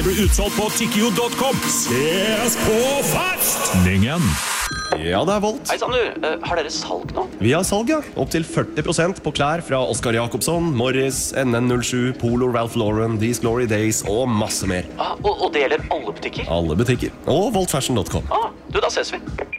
det blir utsolgt på tikkio.com. Ses på festningen! Ja, det Volt. Hei sann du, har dere salg nå? Vi har salg, ja. Opp til 40% på klær fra Oscar Jakobsson, Morris, NN07, Polo, Ralph Lauren, These Glory Days og masse mer. Og det gjelder alle butikker? Alle butikker. Og voltfashion.com. Du, da ses vi.